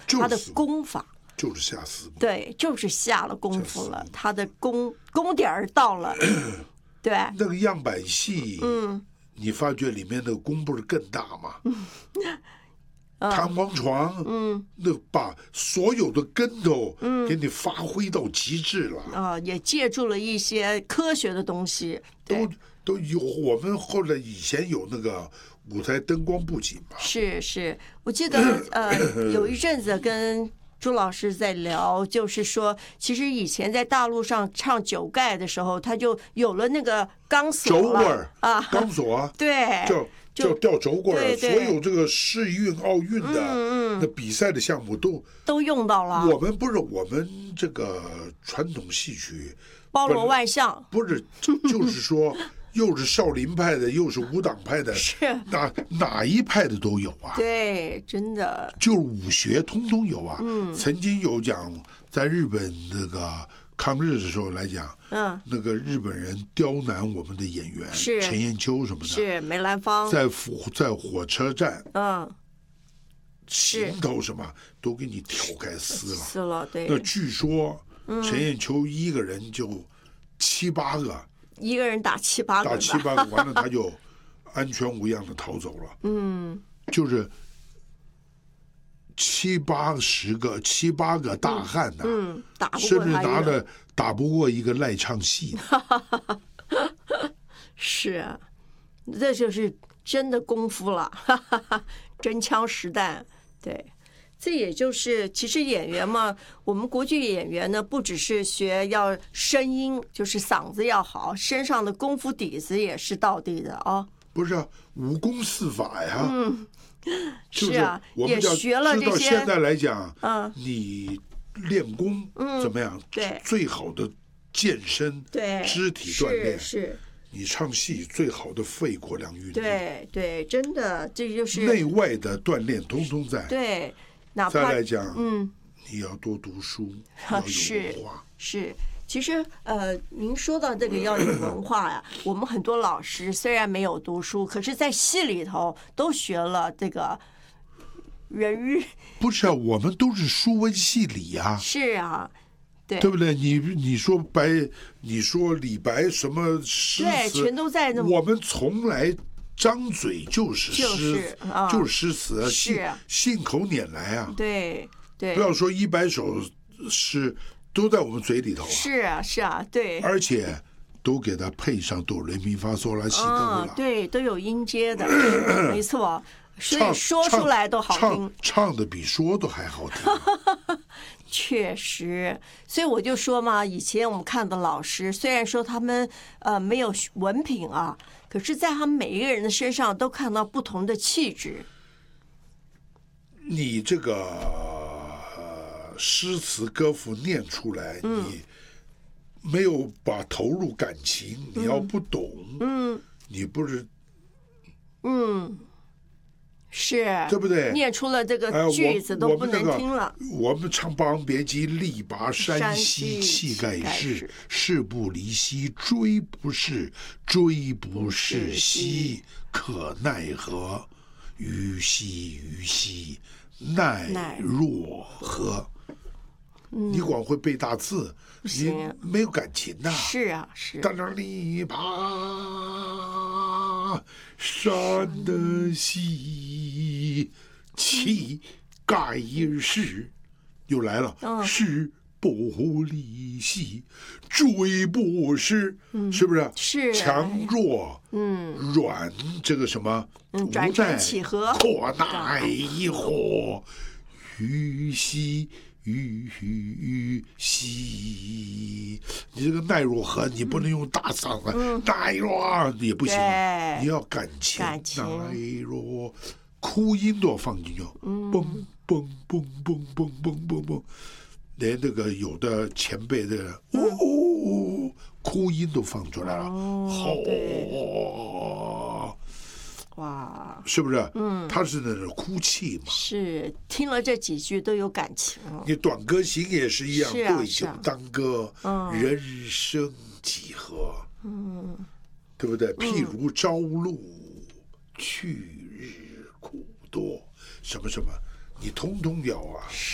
他的功法。 就是下死功， 对，就是下了功夫了，他的功点儿到了，对。 那个样板戏，你发觉里面的功不是更大吗？弹簧床，那把所有的根头给你发挥到极致了。 也借助了一些科学的东西， 都有。我们后来以前有那个舞台灯光布景嘛。 是，我记得有一阵子跟朱老师在聊，就是说，其实以前在大陆上唱九盖的时候，他就有了那个钢索轴棍啊， 钢索啊， 对， 叫吊轴棍。 对， 所有这个世运、奥运的那比赛的项目都用到了。 我们这个传统戏曲包罗万象， 不是，就是说。又是少林派的，又是武党派的， 是哪一派的都有啊。 对，真的， 就是武学通通有啊。曾经有讲，在日本那个抗日的时候来讲，那个日本人刁难我们的演员， 是陈彦秋什么的， 是梅兰芳， 在火车站， 是行头什么都给你挑开撕了，对。 那据说陈彦秋一个人就7、8个。 一个人打7、8个， 打7、8个，完了他就安全无恙的逃走了。就是7、8个大汉呐，甚至打不过一个赖唱戏的。 是啊，这就是真的功夫了，真枪实弹，对。这也就是其实演员嘛，我们国剧演员呢，不只是学要声音，就是嗓子要好，身上的功夫底子也是道地的啊。 不是啊，武功四法呀。 是啊，也学了这些。 到现在来讲，你练功怎么样？ 对， 最好的健身， 对， 肢体锻炼是。 你唱戏最好的肺活量运动。 对，真的，这就是内外的锻炼，通通在。 对。再来讲，你要多读书，要有文化。 是，其实您说到这个要有文化呀，我们很多老师虽然没有读书，可是在戏里头都学了这个人日。 不是啊，我们都是书文戏理啊。 是啊，对不对？你说李白什么诗词， 对，全都在那。 我们从来。张嘴就是诗词，信口拈来啊！ 对， 不要说100首诗都在我们嘴里头啊！ 是啊，对， 而且都给它配上哆来咪发嗦拉西哆啦， 对，都有音阶的，没错，所以说出来都好听， 唱的比说都还好听。 确实，所以我就说嘛，以前我们看的老师，虽然说他们没有文凭啊，可是在他们每一个人的身上都看到不同的气质。 你这个诗词歌赋念出来，你没有把投入感情，你要不懂，你不是， 是， 对不对？ 念出了这个句子都不能听了。 我们唱《霸王别姬》，力拔山兮气盖世，势不离兮骓不逝，骓不逝兮可奈何，虞兮奈若何。你光会背大字，你没有感情呐。 是啊， 到那里爬山的兮，气盖世，又来了。势不离兮骓不逝，是不是？ 是强弱，软这个什么， 转折起合， 可奈何，虞兮。你这个奈若何，你不能用大嗓子，奈若也不行，你要感情，奈若，哭音都要放进去，嘣嘣嘣嘣嘣嘣嘣嘣，连这个有的前辈的哭音都放出来了， 哇， 是不是？他是那种哭泣嘛。 是，听了这几句都有感情。 你短歌行也是一样，对酒当歌，人生几何？对不对？譬如朝露，去日苦多，什么什么，你通通要啊。